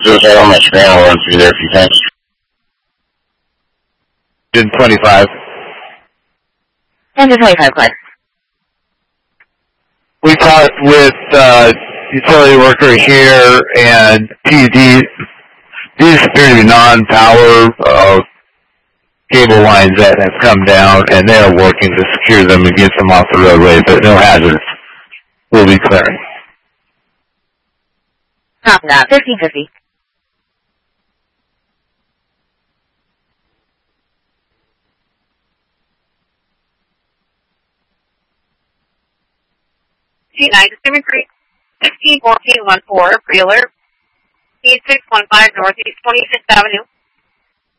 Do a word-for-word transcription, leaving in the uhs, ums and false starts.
Just right on my screen, I'll run through there a few times. In twenty-five. Engine twenty-five, clear. We talked with uh, utility worker here, and P D. These appear to be non-power uh, cable lines that have come down, and they are working to secure them and get them off the roadway, but no hazards. We'll be clearing. Copy that. fifteen fifty. G nine, Pacific Creek, sixteen fourteen one four, pre-alert, speed six one five northeast twenty-sixth Avenue.